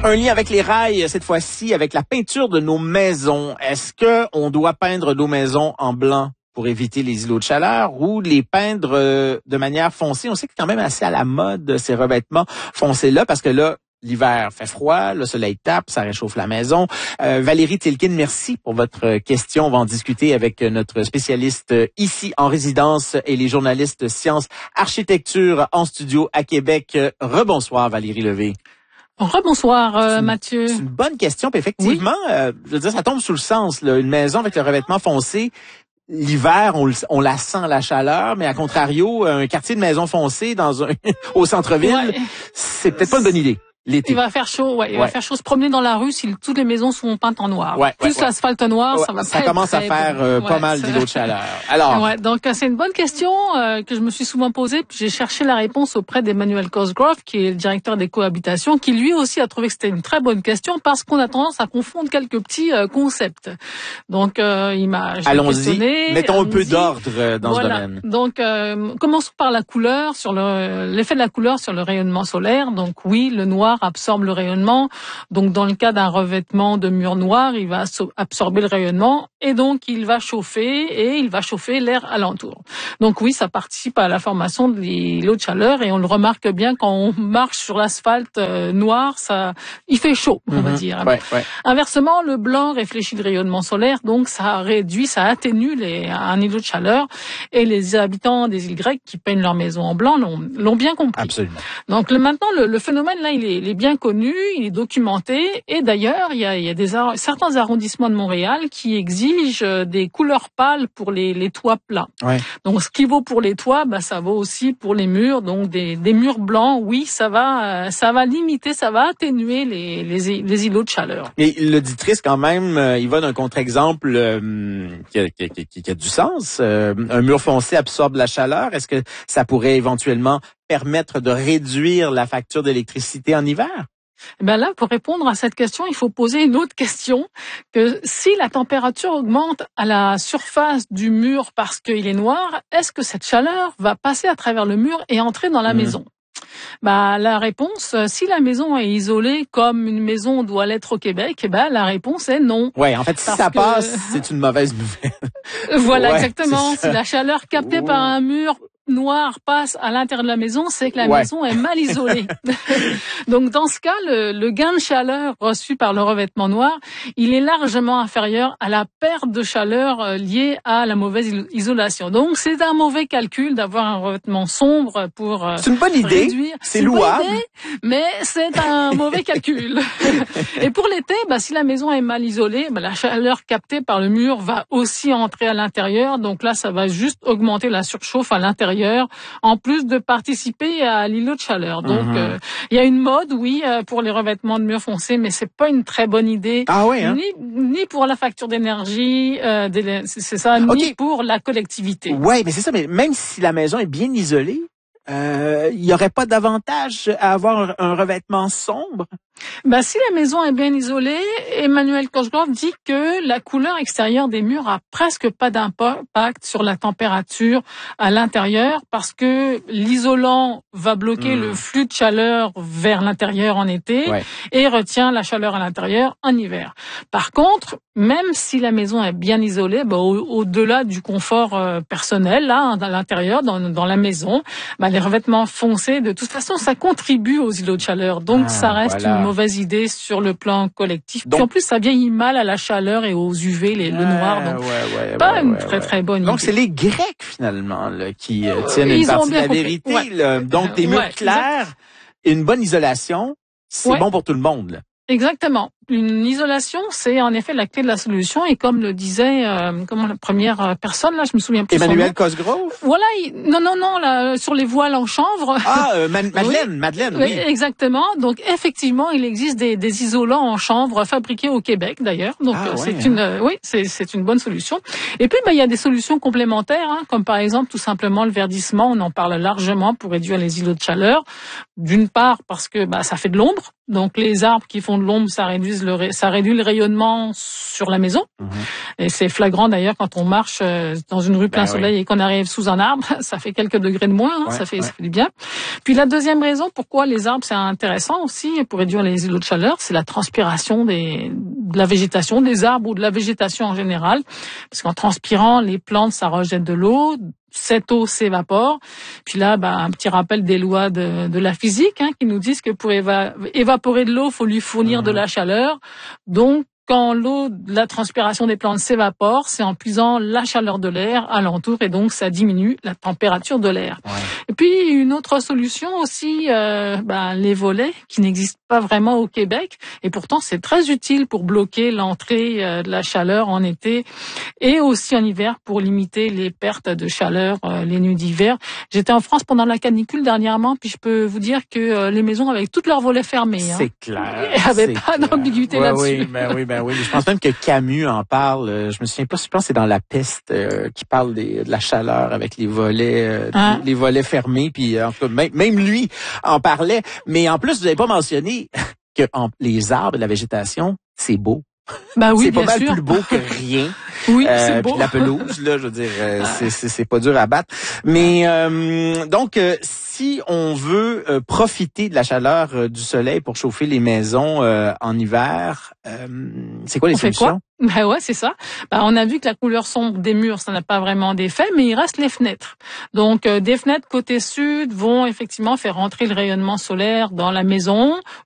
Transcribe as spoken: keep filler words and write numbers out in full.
Un lien avec les rails, cette fois-ci, avec la peinture de nos maisons. Est-ce que on doit peindre nos maisons en blanc pour éviter les îlots de chaleur ou les peindre de manière foncée? On sait que c'est quand même assez à la mode, ces revêtements foncés-là, parce que là, l'hiver fait froid, le soleil tape, ça réchauffe la maison. Euh, Valérie Tilkin, merci pour votre question. On va en discuter avec notre spécialiste ici en résidence et les journalistes sciences architecture en studio à Québec. Rebonsoir Valérie Levé. Rebonsoir euh, une, Mathieu. C'est une bonne question. Puis effectivement, oui. euh, je veux dire, ça tombe sous le sens. Là. Une maison avec le revêtement foncé, l'hiver, on, on la sent la chaleur, mais à contrario, un quartier de maison foncée dans un au centre-ville, ouais. c'est peut-être pas une bonne idée. L'été. Il va faire chaud, ouais. Il ouais. va faire chaud. Se promener dans la rue si toutes les maisons sont peintes en noir. Ouais, Plus ouais, l'asphalte noir, ouais, ça va. Ça très, commence très à faire bon. euh, pas ouais, mal ça... d'îlots de chaleur. Alors. Ouais, donc c'est une bonne question euh, que je me suis souvent posée. Puis j'ai cherché la réponse auprès d'Emmanuel Cosgrove, qui est le directeur des cohabitations, qui lui aussi a trouvé que c'était une très bonne question parce qu'on a tendance à confondre quelques petits euh, concepts. Donc euh, il m'a. Allons-y. Mettons un peu d'ordre dans voilà. ce domaine. Donc euh, commençons par la couleur, sur le l'effet de la couleur sur le rayonnement solaire. Donc oui, le noir absorbe le rayonnement. Donc, dans le cas d'un revêtement de mur noir, il va absorber le rayonnement et donc il va chauffer et il va chauffer l'air alentour. Donc oui, ça participe à la formation de l'îlot de chaleur et on le remarque bien quand on marche sur l'asphalte euh, noir, ça, il fait chaud, on mm-hmm. va dire. Ouais, ouais. Inversement, le blanc réfléchit le rayonnement solaire, donc ça réduit, ça atténue les, un îlot de chaleur et les habitants des îles grecques qui peignent leur maison en blanc l'ont, l'ont bien compris. Absolument. Donc le, maintenant, le, le phénomène là, il est, il est bien connu, il est documenté et d'ailleurs il y a, il y a des certains arrondissements de Montréal qui exigent des couleurs pâles pour les, les toits plats. Ouais. Donc ce qui vaut pour les toits, bah ça vaut aussi pour les murs. Donc des, des murs blancs, oui, ça va, ça va limiter, ça va atténuer les, les, les îlots de chaleur. Mais l'auditrice quand même, il va d'un contre-exemple euh, qui, a, qui, qui, qui a du sens. Euh, un mur foncé absorbe la chaleur. Est-ce que ça pourrait éventuellement permettre de réduire la facture d'électricité en hiver? Ben là, pour répondre à cette question, il faut poser une autre question, que si la température augmente à la surface du mur parce qu'il est noir, est-ce que cette chaleur va passer à travers le mur et entrer dans la mmh. maison? Bah, la réponse, si la maison est isolée comme une maison doit l'être au Québec, bah, la réponse est non. Ouais, en fait, si ça que... passe, c'est une mauvaise nouvelle. Voilà, ouais, exactement. Si la chaleur captée oh. par un mur noir passe à l'intérieur de la maison, c'est que la ouais. maison est mal isolée. Donc dans ce cas, le, le gain de chaleur reçu par le revêtement noir, il est largement inférieur à la perte de chaleur liée à la mauvaise isolation. Donc c'est un mauvais calcul d'avoir un revêtement sombre pour c'est une bonne idée, réduire. c'est, c'est louable, idée, mais c'est un mauvais calcul. Et pour l'été, bah, si la maison est mal isolée, bah, la chaleur captée par le mur va aussi entrer à l'intérieur. Donc là, ça va juste augmenter la surchauffe à l'intérieur, en plus de participer à l'îlot de chaleur. Donc, il mm-hmm. euh, y a une mode, oui, euh, pour les revêtements de murs foncés, mais c'est pas une très bonne idée. Ah oui, hein? Ni, ni pour la facture d'énergie, euh, c'est ça, okay. ni pour la collectivité. Oui, mais c'est ça. Mais même si la maison est bien isolée, il euh, y aurait pas d'avantage à avoir un, un revêtement sombre? Ben, si la maison est bien isolée, Emmanuel Cosgrove dit que la couleur extérieure des murs a presque pas d'impact sur la température à l'intérieur parce que l'isolant va bloquer mmh. le flux de chaleur vers l'intérieur en été ouais. et retient la chaleur à l'intérieur en hiver. Par contre, même si la maison est bien isolée, ben, au, au-delà du confort euh, personnel, là, à l'intérieur, dans, dans la maison, ben, les revêtements foncés, de toute façon, ça contribue aux îlots de chaleur. Donc, ah, ça reste voilà. une mauvaise idée sur le plan collectif. Donc, puis en plus, ça vieillit mal à la chaleur et aux U V, les, le noir. Donc, ouais, ouais, pas ouais, une ouais, très, ouais. très bonne donc, idée. Donc, c'est les Grecs, finalement, là, qui euh, tiennent euh, une partie de la compris. vérité. Ouais. Là. Donc, des murs ouais, clairs et une bonne isolation, c'est ouais. bon pour tout le monde. Là. Exactement. Une isolation, c'est en effet la clé de la solution. Et comme le disait euh, comment la première personne, là, je me souviens plus. Emmanuel Cosgrove. Voilà. Il, non, non, non. Là, sur les voiles en chanvre. Ah, euh, Ma- Madeleine, oui. Madeleine. Oui. oui, exactement. Donc effectivement, il existe des, des isolants en chanvre fabriqués au Québec, d'ailleurs. Donc ah, euh, ouais, c'est hein. une, euh, oui, c'est, c'est une bonne solution. Et puis, bah, il y a des solutions complémentaires, hein, comme par exemple tout simplement le verdissement. On en parle largement pour réduire les îlots de chaleur. D'une part, parce que bah, ça fait de l'ombre. Donc les arbres qui font de l'ombre, ça réduit réduisent le, ça réduit le rayonnement sur la maison. Mmh. Et c'est flagrant d'ailleurs quand on marche dans une rue plein ben soleil oui. et qu'on arrive sous un arbre, ça fait quelques degrés de moins, hein, ouais, ça fait, ouais. ça fait du bien. Puis la deuxième raison pourquoi les arbres c'est intéressant aussi pour réduire les îlots de chaleur, c'est la transpiration des, de la végétation, des arbres ou de la végétation en général. Parce qu'en transpirant, les plantes, ça rejette de l'eau. Cette eau s'évapore. Puis là, bah, un petit rappel des lois de, de la physique hein, qui nous disent que pour éva- évaporer de l'eau, il faut lui fournir mmh. de la chaleur. Donc, quand l'eau, la transpiration des plantes s'évapore, c'est en puisant la chaleur de l'air alentour et donc ça diminue la température de l'air. Ouais. Et puis une autre solution aussi, euh, ben, les volets qui n'existent pas vraiment au Québec et pourtant c'est très utile pour bloquer l'entrée euh, de la chaleur en été et aussi en hiver pour limiter les pertes de chaleur euh, les nuits d'hiver. J'étais en France pendant la canicule dernièrement puis je peux vous dire que euh, les maisons avec toutes leurs volets fermés. C'est hein, clair. Il n'y avait pas clair. d'ambiguïté ouais, là-dessus. Oui, ben oui, ben oui. Je pense même que Camus en parle. Je me souviens pas, je pense que c'est dans La Peste euh, qui parle des, de la chaleur avec les volets, euh, hein? les, les volets fermés. Puis en tout cas, même, même lui en parlait. Mais en plus, vous n'avez pas mentionné que en, les arbres et la végétation, c'est beau. Bah oui, c'est pas mal sûr. plus beau que rien. Oui, euh, c'est beau. Puis la pelouse, là, je veux dire, euh, c'est, c'est, c'est pas dur à battre. Mais euh, donc, euh, si on veut euh, profiter de la chaleur euh, du soleil pour chauffer les maisons euh, en hiver, euh, c'est quoi les on solutions? Fait quoi? Ben ouais, c'est ça. Ben, on a vu que la couleur sombre des murs, ça n'a pas vraiment d'effet, mais il reste les fenêtres. Donc, euh, des fenêtres côté sud vont effectivement faire rentrer le rayonnement solaire dans la maison